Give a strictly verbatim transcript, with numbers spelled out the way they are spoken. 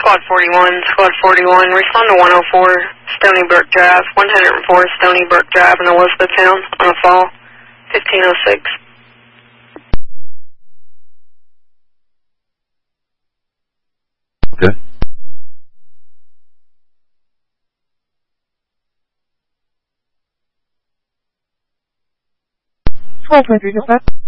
Squad forty-one, Squad forty-one, respond to one oh four Stony Brook Drive, one oh four Stony Brook Drive in Elizabethtown on a fall, fifteen oh six. Okay. twelve point three, dispatch.